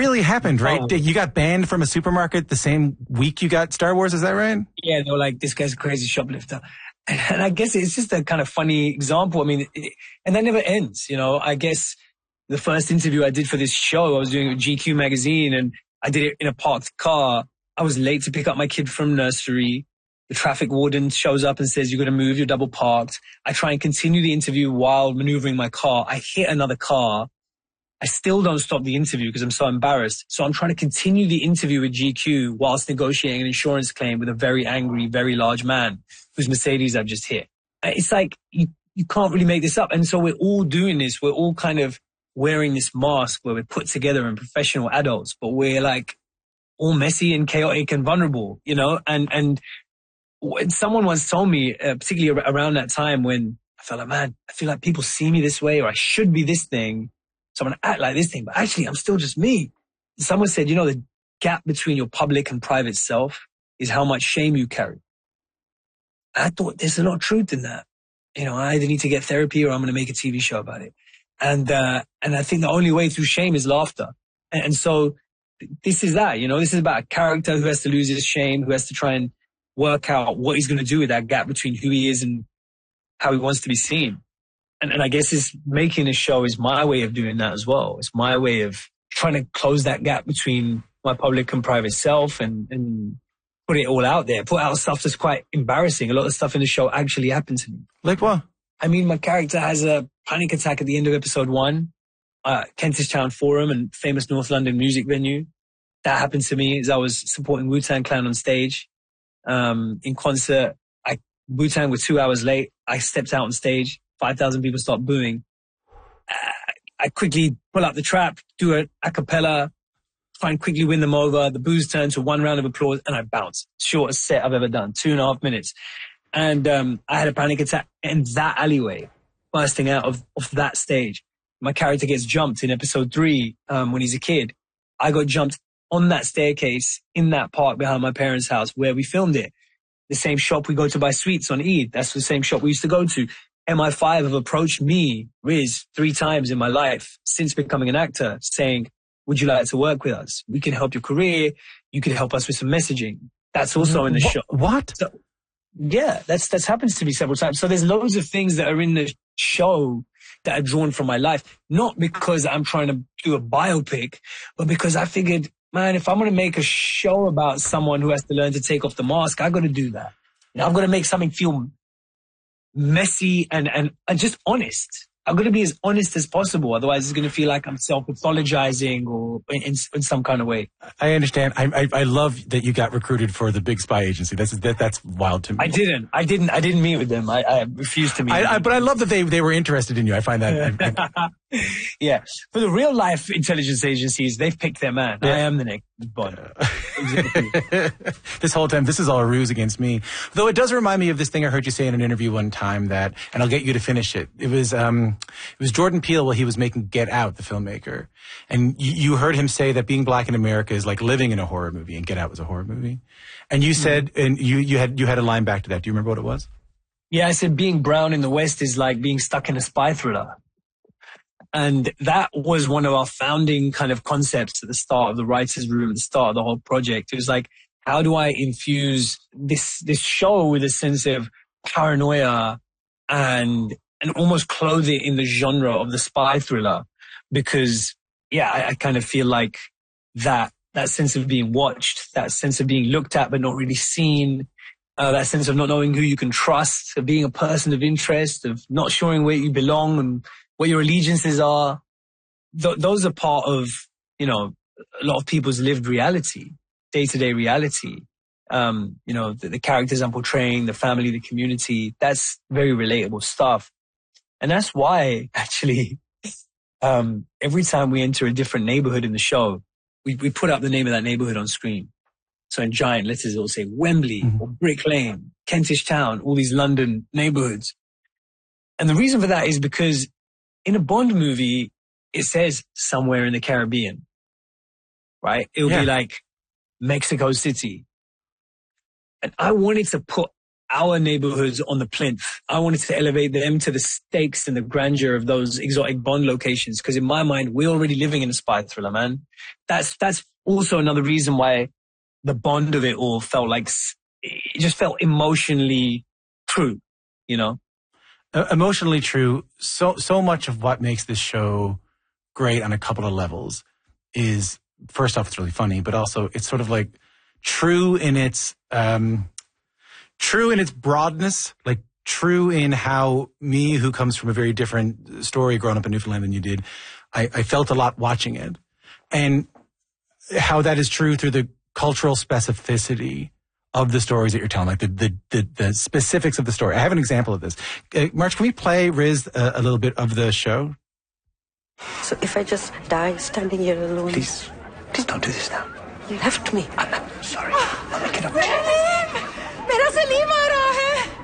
really happened, right? Oh. You got banned from a supermarket the same week you got Star Wars, is that right? Yeah, they were like, this guy's a crazy shoplifter. And I guess it's just a kind of funny example. I mean, and that never ends, you know. I guess the first interview I did for this show, I was doing it with GQ magazine, and I did it in a parked car. I was late to pick up my kid from nursery. The traffic warden shows up and says, you're going to move, you're double parked. I try and continue the interview while maneuvering my car. I hit another car. I still don't stop the interview because I'm so embarrassed. So I'm trying to continue the interview with GQ whilst negotiating an insurance claim with a very angry, very large man whose Mercedes I've just hit. It's like, you can't really make this up. And so we're all doing this. We're all kind of wearing this mask where we're put together and professional adults, but we're like all messy and chaotic and vulnerable, you know? And someone once told me, particularly around that time when I felt like, man, I feel like people see me this way, or I should be this thing. So I'm going to act like this thing, but actually I'm still just me. Someone said, you know, the gap between your public and private self is how much shame you carry. I thought there's a lot of truth in that. You know, I either need to get therapy or I'm going to make a TV show about it. And I think the only way through shame is laughter. And so this is that, you know, this is about a character who has to lose his shame, who has to try and work out what he's going to do with that gap between who he is and how he wants to be seen. And I guess making a show is my way of doing that as well. It's my way of trying to close that gap between my public and private self and put it all out there, put out stuff that's quite embarrassing. A lot of stuff in the show actually happened to me. Like what? I mean, my character has a panic attack at the end of episode 1, Kentish Town Forum and famous North London music venue. That happened to me as I was supporting Wu-Tang Clan on stage. In concert, Wu-Tang were 2 hours late. I stepped out on stage. 5,000 people start booing. I quickly pull out the trap, do an a cappella, try and quickly win them over. The boos turn to 1 round of applause and I bounce. Shortest set I've ever done, 2.5 minutes. And I had a panic attack in that alleyway, bursting out of that stage. My character gets jumped in episode 3 when he's a kid. I got jumped on that staircase in that park behind my parents' house where we filmed it. The same shop we go to buy sweets on Eid. That's the same shop we used to go to. MI5 have approached me, Riz, 3 times in my life since becoming an actor, saying, would you like to work with us? We can help your career. You can help us with some messaging. That's also in the show. What? So, yeah, that's happened to me several times. So there's loads of things that are in the show that are drawn from my life. Not because I'm trying to do a biopic, but because I figured, man, if I'm going to make a show about someone who has to learn to take off the mask, I got to do that. You know, I'm going to make something feel messy and just honest. I'm going to be as honest as possible. Otherwise, it's going to feel like I'm self-pathologizing or in some kind of way. I understand. I love that you got recruited for the big spy agency. That's wild to me. I didn't meet with them. I refused to meet with them. But I love that they were interested in you. I find that. Yeah. For the real life intelligence agencies, they've picked their man. Yeah. I am the next Bond. This whole time, this is all a ruse against me. Though it does remind me of this thing I heard you say in an interview one time that, and I'll get you to finish it. It was Jordan Peele while he was making Get Out, the filmmaker. And you heard him say that being black in America is like living in a horror movie, and Get Out was a horror movie. And you said, and you had a line back to that. Do you remember what it was? Yeah, I said being brown in the West is like being stuck in a spy thriller. And that was one of our founding kind of concepts at the start of the writer's room, at the start of the whole project. It was like, how do I infuse this show with a sense of paranoia and almost clothe it in the genre of the spy thriller? Because, yeah, I kind of feel like that sense of being watched, that sense of being looked at but not really seen, that sense of not knowing who you can trust, of being a person of interest, of not showing where you belong and what your allegiances are. Those are part of, you know, a lot of people's lived reality, day-to-day reality. You know, the characters I'm portraying, the family, the community, that's very relatable stuff. And that's why, actually, every time we enter a different neighborhood in the show, we put up the name of that neighborhood on screen. So in giant letters, it will say Wembley or Brick Lane, Kentish Town, all these London neighborhoods. And the reason for that is because in a Bond movie, it says somewhere in the Caribbean, right? It'll be like Mexico City. And I wanted to put our neighborhoods on the plinth. I wanted to elevate them to the stakes and the grandeur of those exotic Bond locations. Because in my mind, we're already living in a spy thriller, man. That's also another reason why the Bond of it all felt like, it just felt emotionally true, you know? Emotionally true. So much of what makes this show great on a couple of levels is, first off, it's really funny, but also it's sort of like true in its broadness, like true in how me, who comes from a very different story growing up in Newfoundland than you did, I felt a lot watching it. And how that is true through the cultural specificity of the stories that you're telling, like the specifics of the story. I have an example of this. March, can we play, Riz, a little bit of the show? So if I just die standing here alone... Please don't do this now. You left me. I'm sorry. I'll make it up. मेरा सलीम आ रहा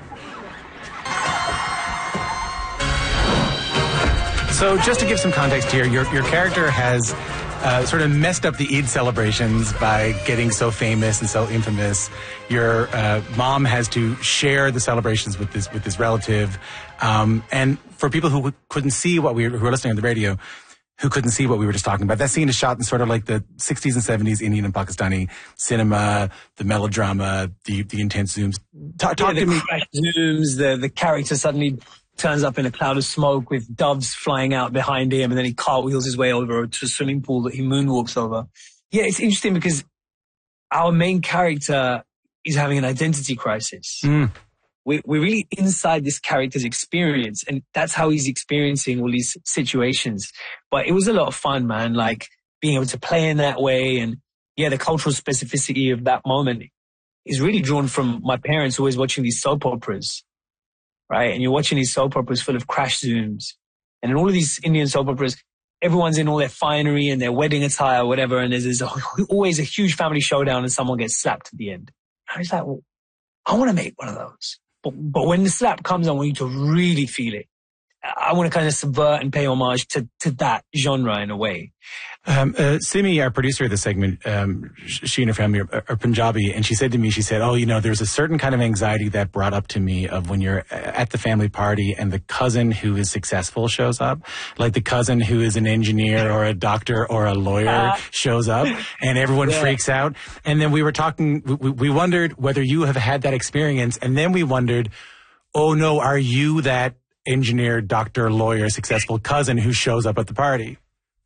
है. So just to give some context here, your character has sort of messed up the Eid celebrations by getting so famous and so infamous. Your mom has to share the celebrations with this relative. And for people who couldn't see who were listening on the radio, who couldn't see what we were just talking about, that scene is shot in sort of like the 60s and 70s Indian and Pakistani cinema, the melodrama, the intense zooms. Talk to me. Zooms, the character suddenly turns up in a cloud of smoke with doves flying out behind him, and then he cartwheels his way over to a swimming pool that he moonwalks over. Yeah, it's interesting because our main character is having an identity crisis. We're really inside this character's experience, and that's how he's experiencing all these situations. But it was a lot of fun, man, like being able to play in that way. And yeah, the cultural specificity of that moment is really drawn from my parents always watching these soap operas, right? And you're watching these soap operas full of crash zooms. And in all of these Indian soap operas, everyone's in all their finery and their wedding attire or whatever. And there's always a huge family showdown and someone gets slapped at the end. I was like, well, I want to make one of those. But when the slap comes, I want you to really feel it. I want to kind of subvert and pay homage to that genre in a way. Simi, our producer of the segment, she and her family are Punjabi, and she said to me, there's a certain kind of anxiety that brought up to me of when you're at the family party and the cousin who is successful shows up, like the cousin who is an engineer or a doctor or a lawyer shows up, and everyone freaks out. And then we were talking, we wondered whether you have had that experience, and then we wondered, oh no, are you that engineer, doctor, lawyer, successful cousin who shows up at the party?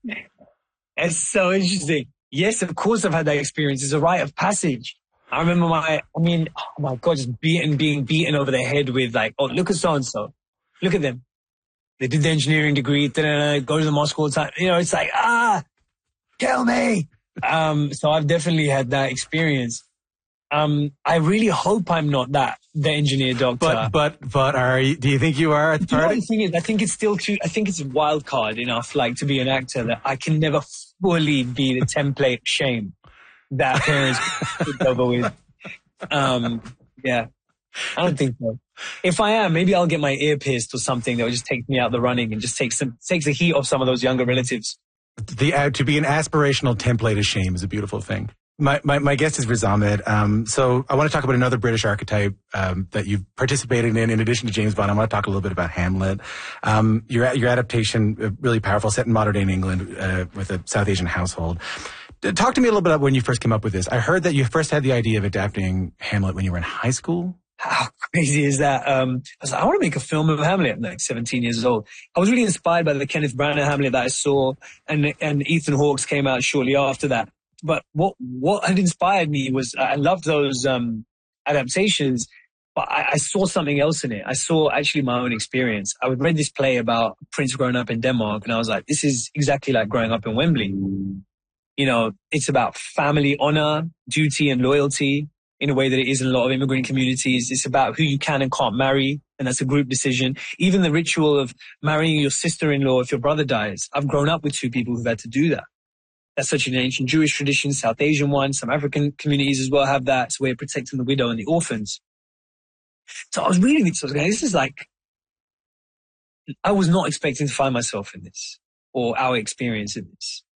It's so interesting. Yes, of course I've had that experience. It's a rite of passage. I remember oh my God, just being beaten over the head with like, oh, look at so-and-so. Look at them. They did the engineering degree, go to the mosque all the time. It's like, kill me. So I've definitely had that experience. I really hope I'm not the engineer doctor. But do you think you are at the party? The thing is, I think it's still true. I think it's a wild card enough, like, to be an actor that I can never fully be the template of shame that parents put over with. Yeah, I don't think so. If I am, maybe I'll get my ear pierced or something that will just take me out the running and just takes the heat off some of those younger relatives. To be an aspirational template of shame is a beautiful thing. My guest is Riz Ahmed. So I want to talk about another British archetype that you've participated in addition to James Bond. I want to talk a little bit about Hamlet. Your adaptation, really powerful, set in modern-day England with a South Asian household. Talk to me a little bit about when you first came up with this. I heard that you first had the idea of adapting Hamlet when you were in high school. How crazy is that? I was like, I want to make a film of Hamlet. I'm like 17 years old. I was really inspired by the Kenneth Branagh Hamlet that I saw, and Ethan Hawke's came out shortly after that. But what had inspired me was I loved those adaptations, but I saw something else in it. I saw actually my own experience. I would read this play about a prince growing up in Denmark, and I was like, this is exactly like growing up in Wembley. It's about family honor, duty, and loyalty in a way that it is in a lot of immigrant communities. It's about who you can and can't marry, and that's a group decision. Even the ritual of marrying your sister-in-law if your brother dies. I've grown up with two people who've had to do that. That's such an ancient Jewish tradition, South Asian one. Some African communities as well have that. It's a way of protecting the widow and the orphans. So I was reading this. I was going, this is like, I was not expecting to find myself in this or our experience in this.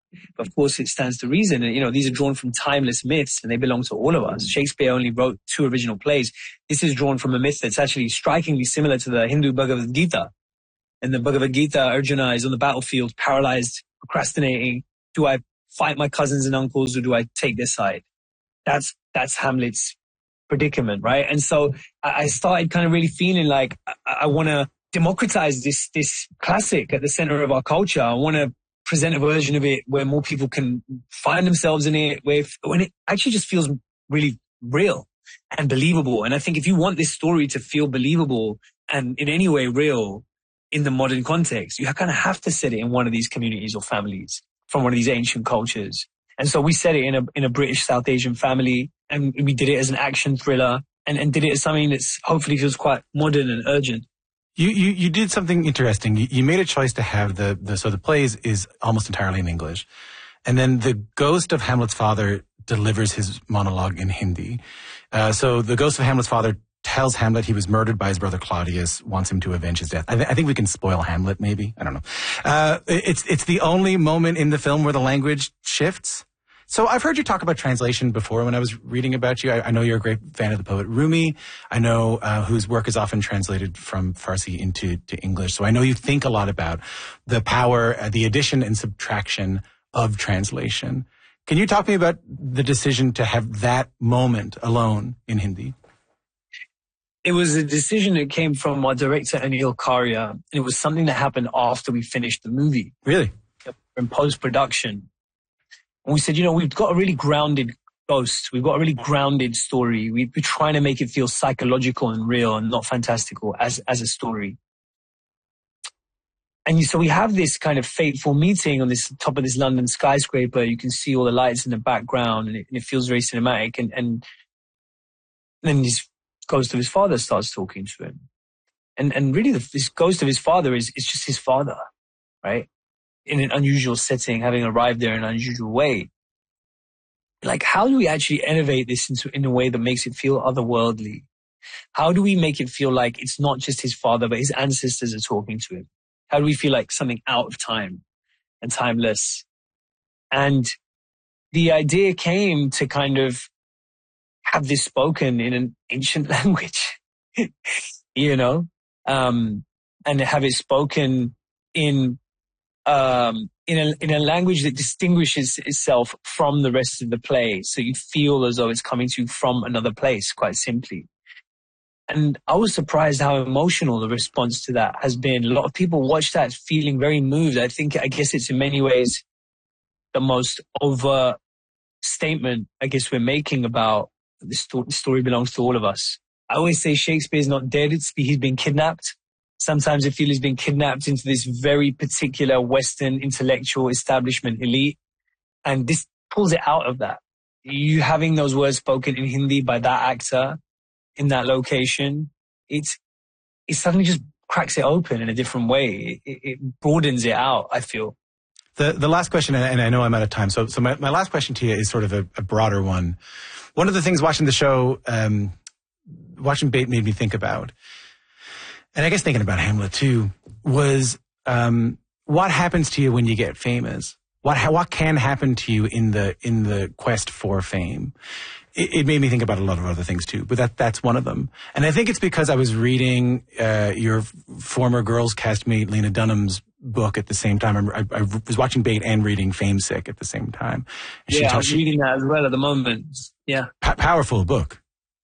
But of course, it stands to reason. And, you know, these are drawn from timeless myths and they belong to all of us. Shakespeare only wrote 2 original plays. This is drawn from a myth that's actually strikingly similar to the Hindu Bhagavad Gita. In the Bhagavad Gita, Arjuna is on the battlefield, paralyzed, procrastinating. Do I fight my cousins and uncles or do I take their side? That's Hamlet's predicament, right? And so I started kind of really feeling like I want to democratize this classic at the center of our culture. I want to present a version of it where more people can find themselves in it, when it actually just feels really real and believable. And I think if you want this story to feel believable and in any way real in the modern context, you kind of have to set it in one of these communities or families from one of these ancient cultures. And so we set it in a British South Asian family, and we did it as an action thriller and did it as something that's hopefully feels quite modern and urgent. You did something interesting. You made a choice to have so the plays is almost entirely in English. And then the ghost of Hamlet's father delivers his monologue in Hindi. So the ghost of Hamlet's father tells Hamlet he was murdered by his brother Claudius, wants him to avenge his death. I think we can spoil Hamlet, maybe. I don't know. It's the only moment in the film where the language shifts. So I've heard you talk about translation before when I was reading about you. I know you're a great fan of the poet Rumi. I know whose work is often translated from Farsi into English. So I know you think a lot about the power, the addition and subtraction of translation. Can you talk to me about the decision to have that moment alone in Hindi? It was a decision that came from our director, Anil Karia. And it was something that happened after we finished the movie. Really? In post-production. And we said, you know, we've got a really grounded ghost. We've got a really grounded story. We're trying to make it feel psychological and real and not fantastical as a story. And so we have this kind of fateful meeting on this top of this London skyscraper. You can see all the lights in the background and it feels very cinematic. And then this ghost of his father starts talking to him. And really this ghost of his father is just his father, right? In an unusual setting, having arrived there in an unusual way. Like, how do we actually innovate this in a way that makes it feel otherworldly? How do we make it feel like it's not just his father, but his ancestors are talking to him? How do we feel like something out of time and timeless? And the idea came to kind of have this spoken in an ancient language, you know, and have it spoken in a language that distinguishes itself from the rest of the play. So you feel as though it's coming to you from another place, quite simply. And I was surprised how emotional the response to that has been. A lot of people watch that feeling very moved. I guess it's in many ways the most overt statement, I guess, we're making about the story belongs to all of us. I always say Shakespeare's not dead. He's been kidnapped. Sometimes I feel he's been kidnapped into this very particular Western intellectual establishment elite. And this pulls it out of that. You having those words spoken in Hindi by that actor in that location, it suddenly just cracks it open in a different way. It broadens it out, I feel. The last question, and I know I'm out of time, so my last question to you is sort of a broader one. One of the things watching the show, watching Bait made me think about, and I guess thinking about Hamlet too, was what happens to you when you get famous? What can happen to you in the quest for fame? It made me think about a lot of other things too, but that's one of them. And I think it's because I was reading your former girls castmate Lena Dunham's book at the same time. I was watching Bait and reading Fame Sick at the same time. And I'm reading that as well at the moment. Yeah, powerful book.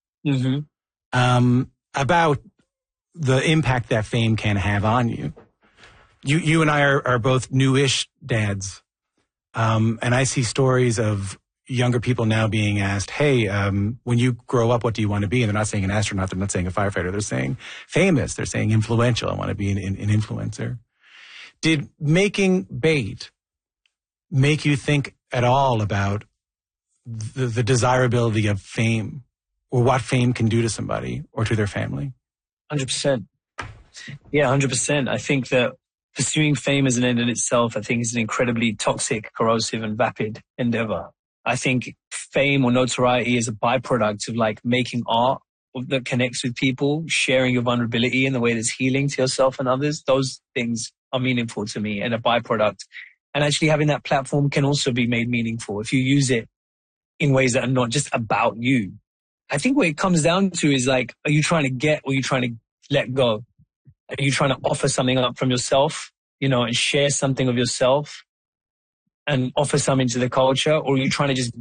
Mm-hmm. About the impact that fame can have on you. You and I are both newish dads, and I see stories of younger people now being asked, hey, when you grow up, what do you want to be? And they're not saying an astronaut, they're not saying a firefighter, they're saying famous, they're saying influential, I want to be an influencer. Did making Bait make you think at all about the desirability of fame, or what fame can do to somebody or to their family? 100%. Yeah, 100%. I think that pursuing fame as an end in itself, I think is an incredibly toxic, corrosive and vapid endeavor. I think fame or notoriety is a byproduct of like making art that connects with people, sharing your vulnerability in the way that's healing to yourself and others. Those things are meaningful to me and a byproduct. And actually having that platform can also be made meaningful if you use it in ways that are not just about you. I think what it comes down to is like, are you trying to get or are you trying to let go? Are you trying to offer something up from yourself, you know, and share something of yourself and offer something to the culture? Or are you trying to just